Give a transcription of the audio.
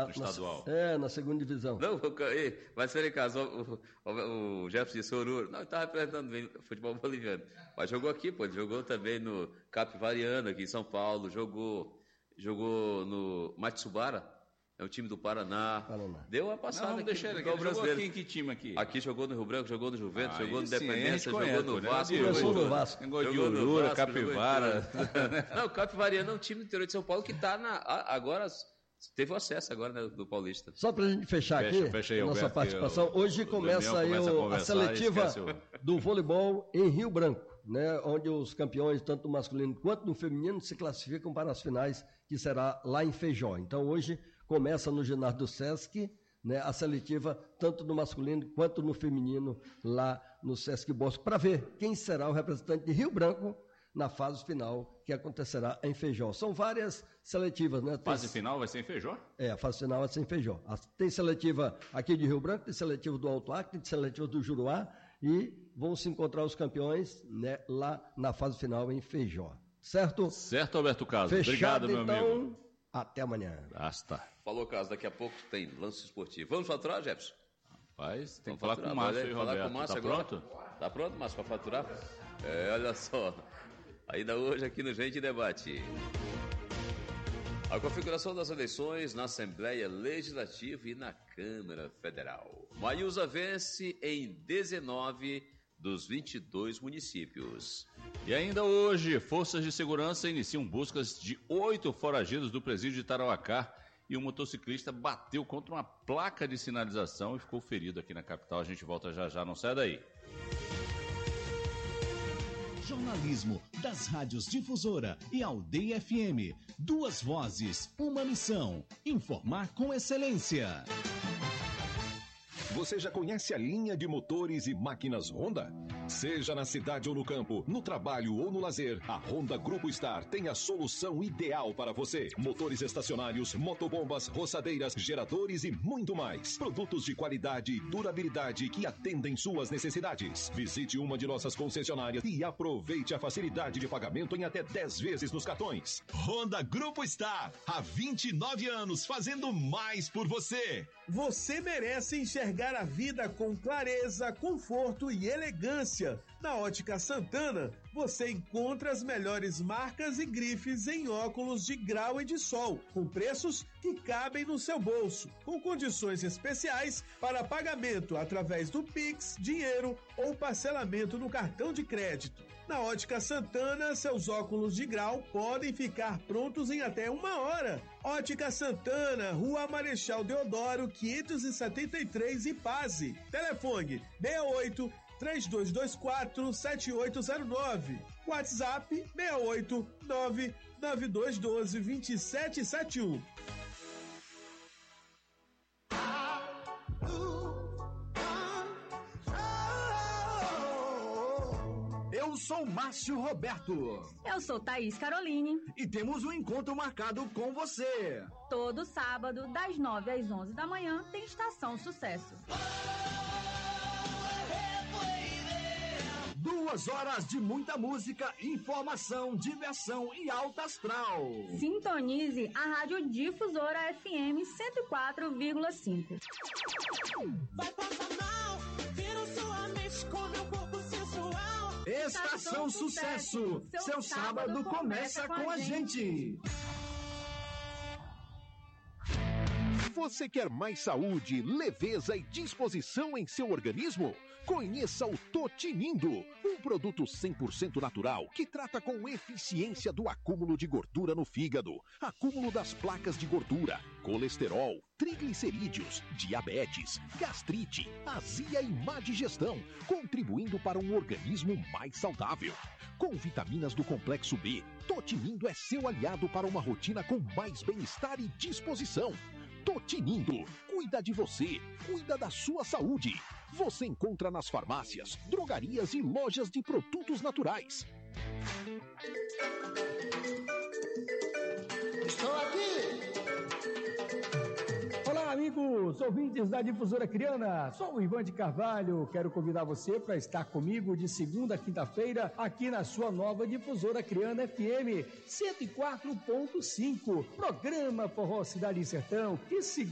estadual. Na segunda divisão. Não, mas peraí, caso o Jefferson disse Oruro. Não, ele estava representando bem o futebol boliviano. Mas jogou aqui, pô. Ele jogou também no Capivariano, aqui em São Paulo. Jogou no Matsubara. É o time do Paraná. Deu uma passada. Não, deixa ele aqui. Ele jogou aqui em que time aqui? Aqui jogou no Rio Branco, jogou no Juventus, jogou no Independência, jogou no Vasco. Jogou no Vasco. Jogou de Urura, Capivara. Não, o Capivariano é um time do interior de São Paulo que está agora... Teve o acesso agora, né, do Paulista. Só para a gente fechar aqui a nossa participação. Hoje começa aí a seletiva do voleibol em Rio Branco, né, onde os campeões, tanto do masculino quanto do feminino, se classificam para as finais, que será lá em Feijó. Então hoje começa no ginásio do Sesc, né, a seletiva tanto no masculino quanto no feminino, lá no Sesc Bosque, para ver quem será o representante de Rio Branco na fase final, que acontecerá em Feijó. São várias seletivas, né? Fase final vai ser em Feijó? A fase final vai ser em Feijó. Tem seletiva aqui de Rio Branco, tem seletiva do Alto Acre, tem seletiva do Juruá, e vão se encontrar os campeões, né, lá na fase final em Feijó. Certo? Certo, Alberto Caso. Fechado, obrigado, meu então, amigo. Até amanhã. Basta. Falou, Caso. Daqui a pouco tem lance esportivo. Vamos faturar, Jefferson? Rapaz, tem que falar com o Márcio e Roberto. Tá pronto? Tá pronto, Márcio, para faturar? Olha só. Ainda hoje aqui no Gente Debate. A configuração das eleições na Assembleia Legislativa e na Câmara Federal. Maiúsa vence em 19 dos 22 municípios. E ainda hoje, forças de segurança iniciam buscas de 8 foragidos do presídio de Tarauacá e um motociclista bateu contra uma placa de sinalização e ficou ferido aqui na capital. A gente volta já, não sai daí. Jornalismo das rádios Difusora e Aldeia FM. 2 vozes, uma missão. Informar com excelência. Você já conhece a linha de motores e máquinas Honda? Seja na cidade ou no campo, no trabalho ou no lazer, a Honda Grupo Star tem a solução ideal para você. Motores estacionários, motobombas, roçadeiras, geradores e muito mais. Produtos de qualidade e durabilidade que atendem suas necessidades. Visite uma de nossas concessionárias e aproveite a facilidade de pagamento em até 10 vezes nos cartões. Honda Grupo Star, há 29 anos fazendo mais por você. Você merece enxergar a vida com clareza, conforto e elegância. Na Ótica Santana, você encontra as melhores marcas e grifes em óculos de grau e de sol, com preços que cabem no seu bolso, com condições especiais para pagamento através do Pix, dinheiro ou parcelamento no cartão de crédito. Na Ótica Santana, seus óculos de grau podem ficar prontos em até 1 hora. Ótica Santana, Rua Marechal Deodoro, 573, Ipaze. Telefone 68 3224-7809. WhatsApp 689-9212-2771. Eu sou Márcio Roberto. Eu sou Thaís Caroline. E temos um encontro marcado com você. Todo sábado, das 9 às 11 da manhã, tem Estação Sucesso. 2 horas de muita música, informação, diversão e alta astral. Sintonize a Rádio Difusora FM 104,5. Vai passar mal, vira sua mente com meu corpo sensual. Estação Sucesso, seu sábado começa com a gente. Você quer mais saúde, leveza e disposição em seu organismo? Conheça o Totinindo, um produto 100% natural que trata com eficiência do acúmulo de gordura no fígado, acúmulo das placas de gordura, colesterol, triglicerídeos, diabetes, gastrite, azia e má digestão, contribuindo para um organismo mais saudável. Com vitaminas do complexo B, Totinindo é seu aliado para uma rotina com mais bem-estar e disposição. Totinindo, cuida de você, cuida da sua saúde. Você encontra nas farmácias, drogarias e lojas de produtos naturais. Estou aqui! Olá, amigos, ouvintes da Difusora Criana. Sou o Ivan de Carvalho. Quero convidar você para estar comigo de segunda a quinta-feira aqui na sua nova Difusora Criana FM 104.5. Programa Forró Cidade e Sertão. Que